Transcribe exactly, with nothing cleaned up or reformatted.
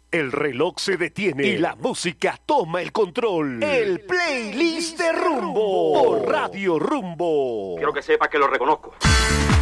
El reloj se detiene y la música toma el control. El playlist de Rumbo por Radio Rumbo. Quiero que sepa que lo reconozco.